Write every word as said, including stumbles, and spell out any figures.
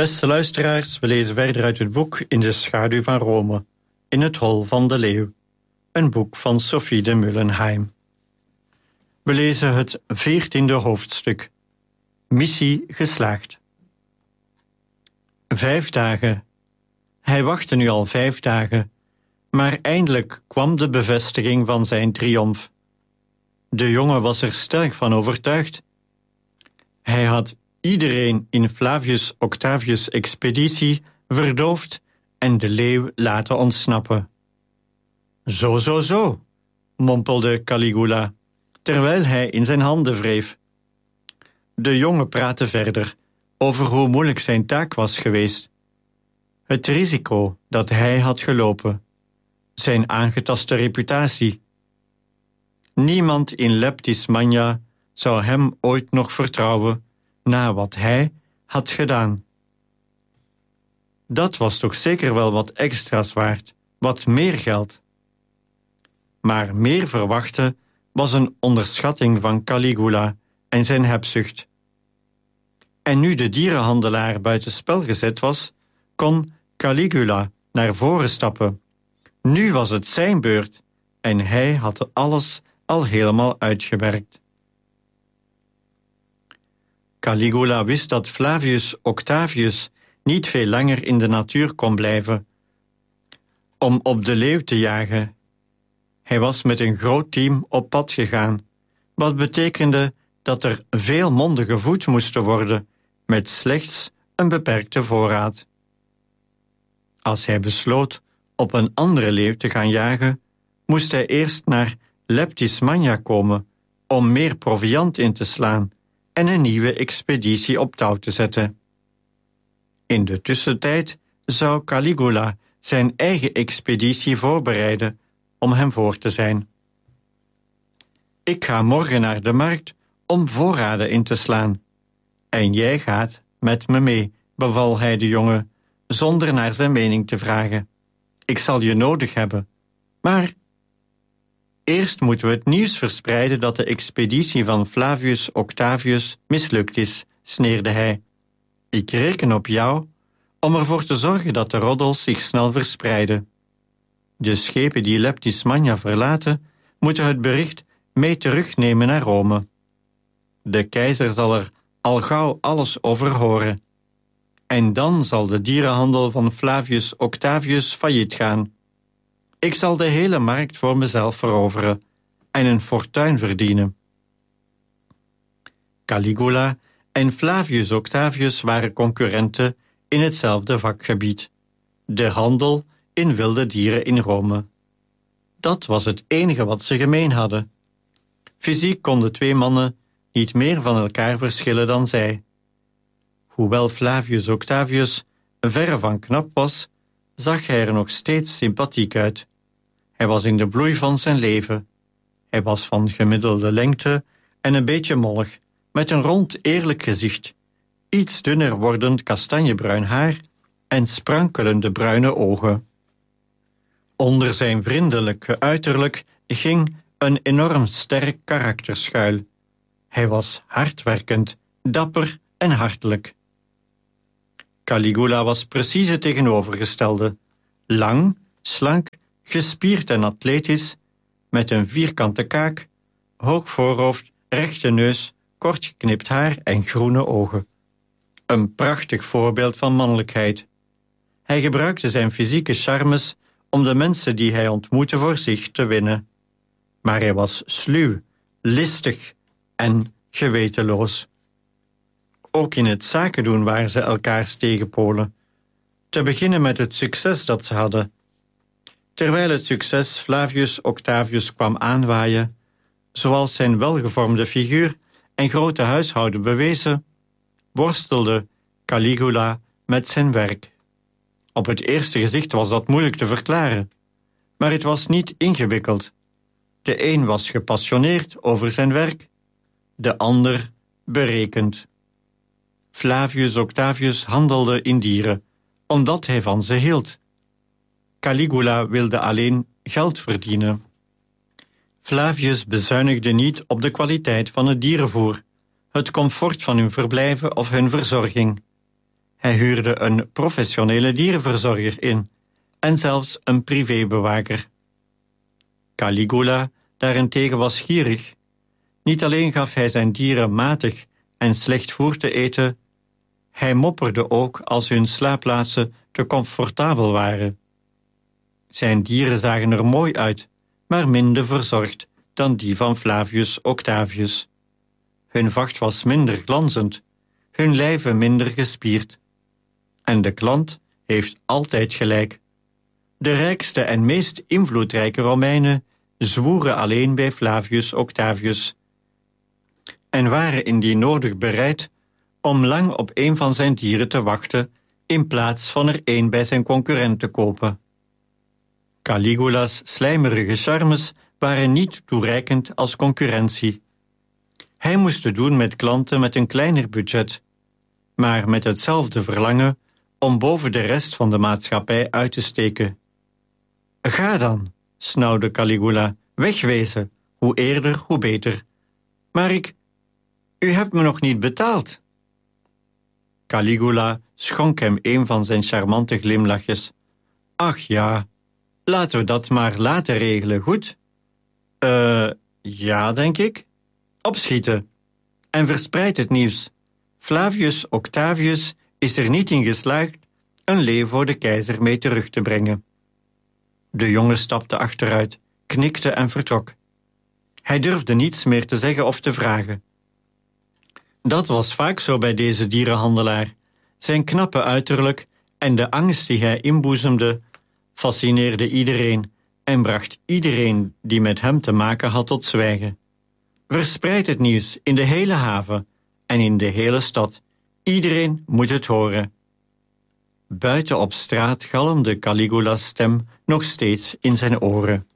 Beste luisteraars, we lezen verder uit het boek In de schaduw van Rome, in het hol van de leeuw, een boek van Sophie de Mullenheim. We lezen het veertiende hoofdstuk. Missie geslaagd. Vijf dagen. Hij wachtte nu al vijf dagen, maar eindelijk kwam de bevestiging van zijn triomf. De jongen was er sterk van overtuigd. Hij had iedereen in Flavius Octavius' expeditie verdoofd en de leeuw laten ontsnappen. Zo, zo, zo, mompelde Caligula, terwijl hij in zijn handen wreef. De jongen praatte verder over hoe moeilijk zijn taak was geweest. Het risico dat hij had gelopen, zijn aangetaste reputatie. Niemand in Leptis Magna zou hem ooit nog vertrouwen na wat hij had gedaan. Dat was toch zeker wel wat extra's waard, wat meer geld. Maar meer verwachten was een onderschatting van Caligula en zijn hebzucht. En nu de dierenhandelaar buitenspel gezet was, kon Caligula naar voren stappen. Nu was het zijn beurt en hij had alles al helemaal uitgewerkt. Caligula wist dat Flavius Octavius niet veel langer in de natuur kon blijven om op de leeuw te jagen. Hij was met een groot team op pad gegaan, wat betekende dat er veel monden gevoed moesten worden met slechts een beperkte voorraad. Als hij besloot op een andere leeuw te gaan jagen, moest hij eerst naar Leptis Magna komen om meer proviand in te slaan en een nieuwe expeditie op touw te zetten. In de tussentijd zou Caligula zijn eigen expeditie voorbereiden om hem voor te zijn. Ik ga morgen naar de markt om voorraden in te slaan. En jij gaat met me mee, beval hij de jongen, zonder naar zijn mening te vragen. Ik zal je nodig hebben, maar eerst moeten we het nieuws verspreiden dat de expeditie van Flavius Octavius mislukt is, sneerde hij. Ik reken op jou om ervoor te zorgen dat de roddels zich snel verspreiden. De schepen die Leptis Magna verlaten, moeten het bericht mee terugnemen naar Rome. De keizer zal er al gauw alles over horen. En dan zal de dierenhandel van Flavius Octavius failliet gaan. Ik zal de hele markt voor mezelf veroveren en een fortuin verdienen. Caligula en Flavius Octavius waren concurrenten in hetzelfde vakgebied, de handel in wilde dieren in Rome. Dat was het enige wat ze gemeen hadden. Fysiek konden twee mannen niet meer van elkaar verschillen dan zij. Hoewel Flavius Octavius verre van knap was, zag hij er nog steeds sympathiek uit. Hij was in de bloei van zijn leven. Hij was van gemiddelde lengte en een beetje mollig, met een rond eerlijk gezicht, iets dunner wordend kastanjebruin haar en sprankelende bruine ogen. Onder zijn vriendelijke uiterlijk ging een enorm sterk karakter schuil. Hij was hardwerkend, dapper en hartelijk. Caligula was precies het tegenovergestelde. Lang, slank, gespierd en atletisch, met een vierkante kaak, hoog voorhoofd, rechte neus, kort geknipt haar en groene ogen. Een prachtig voorbeeld van mannelijkheid. Hij gebruikte zijn fysieke charmes om de mensen die hij ontmoette voor zich te winnen. Maar hij was sluw, listig en gewetenloos. Ook in het zaken doen waren ze elkaars tegenpolen. Te beginnen met het succes dat ze hadden. Terwijl het succes Flavius Octavius kwam aanwaaien, zoals zijn welgevormde figuur en grote huishouden bewezen, worstelde Caligula met zijn werk. Op het eerste gezicht was dat moeilijk te verklaren, maar het was niet ingewikkeld. De een was gepassioneerd over zijn werk, de ander berekend. Flavius Octavius handelde in dieren, omdat hij van ze hield. Caligula wilde alleen geld verdienen. Flavius bezuinigde niet op de kwaliteit van het dierenvoer, het comfort van hun verblijven of hun verzorging. Hij huurde een professionele dierenverzorger in en zelfs een privébewaker. Caligula daarentegen was gierig. Niet alleen gaf hij zijn dieren matig en slecht voer te eten, hij mopperde ook als hun slaapplaatsen te comfortabel waren. Zijn dieren zagen er mooi uit, maar minder verzorgd dan die van Flavius Octavius. Hun vacht was minder glanzend, hun lijven minder gespierd. En de klant heeft altijd gelijk. De rijkste en meest invloedrijke Romeinen zwoeren alleen bij Flavius Octavius en waren indien nodig bereid om lang op een van zijn dieren te wachten in plaats van er één bij zijn concurrent te kopen. Caligula's slijmerige charmes waren niet toereikend als concurrentie. Hij moest het doen met klanten met een kleiner budget, maar met hetzelfde verlangen om boven de rest van de maatschappij uit te steken. Ga dan, snauwde Caligula, wegwezen, hoe eerder, hoe beter. Maar ik, u hebt me nog niet betaald. Caligula schonk hem een van zijn charmante glimlachjes. Ach ja, laten we dat maar later regelen, goed? Eh, uh, ja, denk ik. Opschieten. En verspreid het nieuws. Flavius Octavius is er niet in geslaagd een leeuw voor de keizer mee terug te brengen. De jongen stapte achteruit, knikte en vertrok. Hij durfde niets meer te zeggen of te vragen. Dat was vaak zo bij deze dierenhandelaar. Zijn knappe uiterlijk en de angst die hij inboezemde fascineerde iedereen en bracht iedereen die met hem te maken had tot zwijgen. Verspreid het nieuws in de hele haven en in de hele stad. Iedereen moet het horen. Buiten op straat galmde Caligula's stem nog steeds in zijn oren.